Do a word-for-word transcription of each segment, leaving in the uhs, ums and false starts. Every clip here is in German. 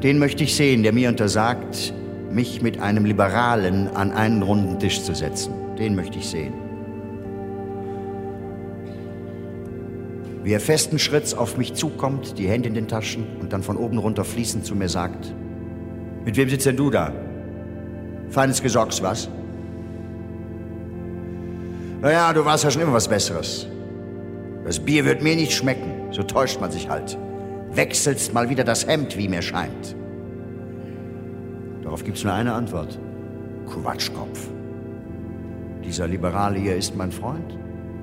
Den möchte ich sehen, der mir untersagt, mich mit einem Liberalen an einen runden Tisch zu setzen. Den möchte ich sehen. Wie er festen Schritts auf mich zukommt, die Hände in den Taschen und dann von oben runter fließend zu mir sagt: Mit wem sitzt denn du da? Feines Gesocks, was? Naja, du warst ja schon immer was Besseres. Das Bier wird mir nicht schmecken, so täuscht man sich halt. Wechselst mal wieder das Hemd, wie mir scheint. Darauf gibt's nur eine Antwort. Quatschkopf. Dieser Liberale hier ist mein Freund.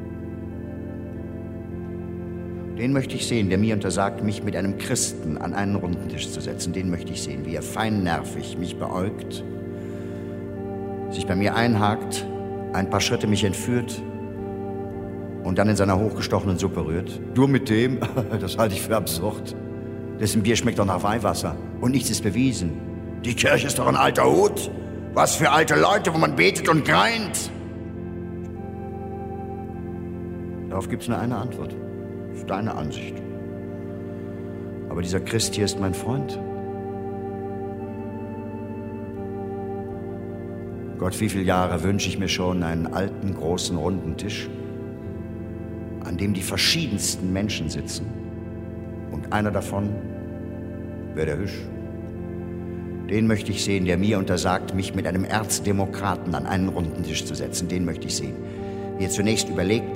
Den möchte ich sehen, der mir untersagt, mich mit einem Christen an einen runden Tisch zu setzen. Den möchte ich sehen, wie er feinnervig mich beäugt, sich bei mir einhakt, ein paar Schritte mich entführt und dann in seiner hochgestochenen Suppe rührt. Du mit dem? Das halte ich für absurd. Dessen Bier schmeckt doch nach Weihwasser und nichts ist bewiesen. Die Kirche ist doch ein alter Hut. Was für alte Leute, wo man betet und greint. Darauf gibt's nur eine Antwort. Das ist deine Ansicht. Aber dieser Christ hier ist mein Freund. Gott, wie viele Jahre wünsche ich mir schon einen alten, großen, runden Tisch, an dem die verschiedensten Menschen sitzen. Und einer davon wäre der Hüsch. Den möchte ich sehen, der mir untersagt, mich mit einem Erzdemokraten an einen runden Tisch zu setzen. Den möchte ich sehen. Wie er zunächst überlegt,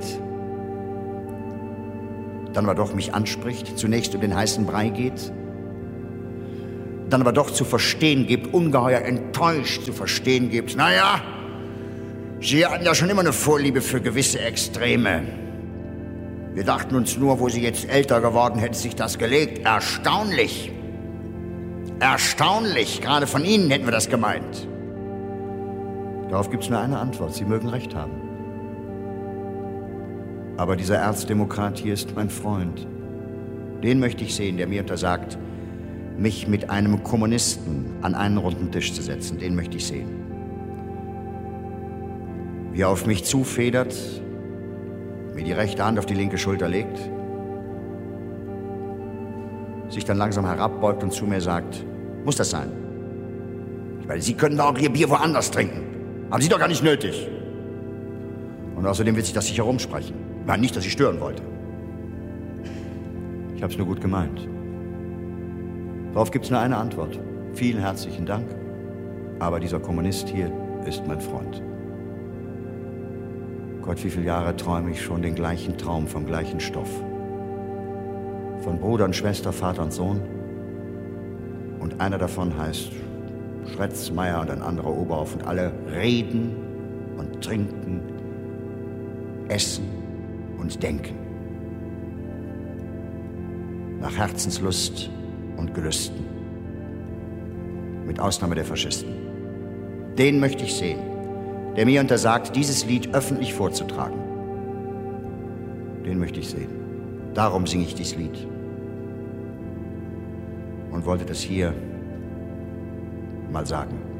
dann aber doch mich anspricht, zunächst um den heißen Brei geht, dann aber doch zu verstehen gibt, ungeheuer enttäuscht zu verstehen gibt, naja, Sie hatten ja schon immer eine Vorliebe für gewisse Extreme. Wir dachten uns nur, wo Sie jetzt älter geworden, hätte sich das gelegt. Erstaunlich. Erstaunlich. Gerade von Ihnen hätten wir das gemeint. Darauf gibt es nur eine Antwort. Sie mögen recht haben. Aber dieser Erzdemokrat hier ist mein Freund. Den möchte ich sehen, der mir untersagt, mich mit einem Kommunisten an einen runden Tisch zu setzen. Den möchte ich sehen. Wie er auf mich zufedert, mir die rechte Hand auf die linke Schulter legt, sich dann langsam herabbeugt und zu mir sagt: Muss das sein? Ich meine, Sie können doch auch Ihr Bier woanders trinken. Haben Sie doch gar nicht nötig. Und außerdem wird sich das sicher rumsprechen. Ich meine nicht, dass ich stören wollte. Ich habe es nur gut gemeint. Darauf gibt es nur eine Antwort. Vielen herzlichen Dank, aber dieser Kommunist hier ist mein Freund. Gott, wie viele Jahre träume ich schon den gleichen Traum vom gleichen Stoff. Von Bruder und Schwester, Vater und Sohn. Und einer davon heißt Schretz, Meier und ein anderer Oberhoff. Und alle reden und trinken, essen und denken. Nach Herzenslust und Gelüsten. Mit Ausnahme der Faschisten. Den möchte ich sehen, der mir untersagt, dieses Lied öffentlich vorzutragen. Den möchte ich sehen. Darum singe ich dieses Lied. Und wollte das hier mal sagen.